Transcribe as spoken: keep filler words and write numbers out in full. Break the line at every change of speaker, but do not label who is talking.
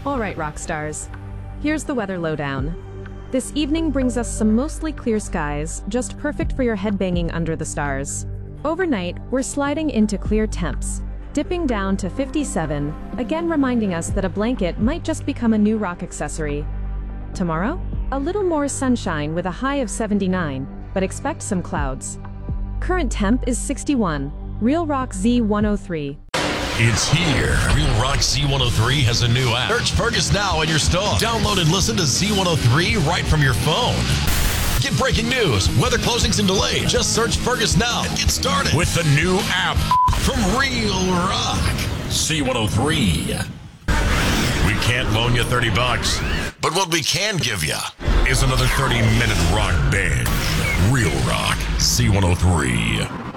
All right, rock stars. Here's the weather lowdown. This evening brings us some mostly clear skies, just perfect for your headbanging under the stars. Overnight, we're sliding into clear temps, dipping down to fifty-seven, again reminding us that a blanket might just become a new rock accessory. Tomorrow, a little more sunshine with a high of seventy-nine, but expect some clouds. Current temp is sixty-one. Real Rock Z one oh three.
It's here. Real Rock Z one oh three has a new app. Search Fergus now in your store. Download and listen to Z one oh three right from your phone. Get breaking news, weather closings and delays. Just search Fergus now and get started with the new app from Real Rock Z one oh three. We can't loan you thirty bucks, but what we can give you is another thirty minute rock binge. Real Rock Z one oh three.